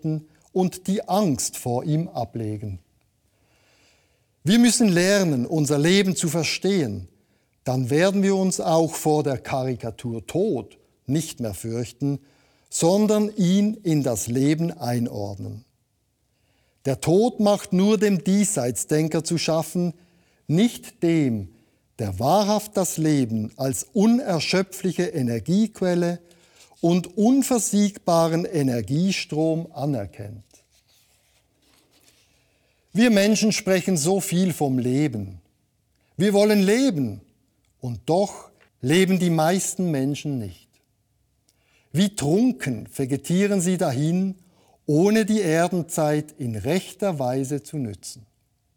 fürchten und die Angst vor ihm ablegen. Wir müssen lernen, unser Leben zu verstehen. Dann werden wir uns auch vor der Karikatur Tod nicht mehr fürchten, sondern ihn in das Leben einordnen. Der Tod macht nur dem Diesseitsdenker zu schaffen, nicht dem, der wahrhaft das Leben als unerschöpfliche Energiequelle und unversiegbaren Energiestrom anerkennt. Wir Menschen sprechen so viel vom Leben. Wir wollen leben, und doch leben die meisten Menschen nicht. Wie trunken vegetieren sie dahin, ohne die Erdenzeit in rechter Weise zu nützen.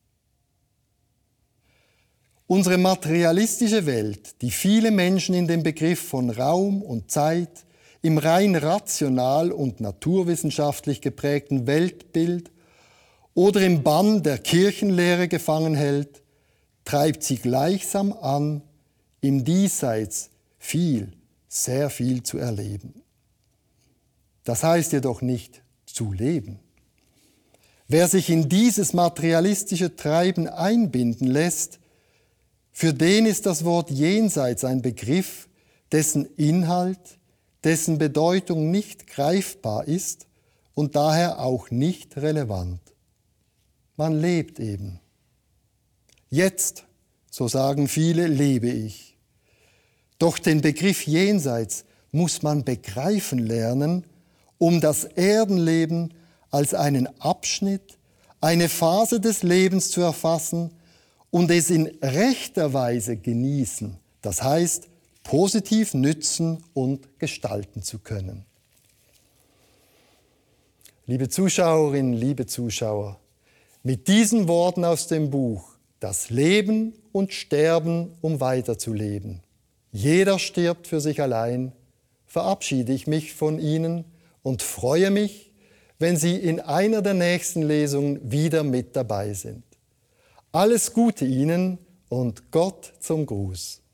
Unsere materialistische Welt, die viele Menschen in den Begriff von Raum und Zeit im rein rational und naturwissenschaftlich geprägten Weltbild oder im Bann der Kirchenlehre gefangen hält, treibt sie gleichsam an, im Diesseits viel, sehr viel zu erleben. Das heißt jedoch nicht zu leben. Wer sich in dieses materialistische Treiben einbinden lässt, für den ist das Wort Jenseits ein Begriff, dessen Inhalt, dessen Bedeutung nicht greifbar ist und daher auch nicht relevant. Man lebt eben. Jetzt, so sagen viele, lebe ich. Doch den Begriff Jenseits muss man begreifen lernen, um das Erdenleben als einen Abschnitt, eine Phase des Lebens zu erfassen und es in rechter Weise genießen, das heißt, positiv nützen und gestalten zu können. Liebe Zuschauerinnen, liebe Zuschauer, mit diesen Worten aus dem Buch Das Leben und Sterben, um weiterzuleben. Jeder stirbt für sich allein, verabschiede ich mich von Ihnen und freue mich, wenn Sie in einer der nächsten Lesungen wieder mit dabei sind. Alles Gute Ihnen und Gott zum Gruß.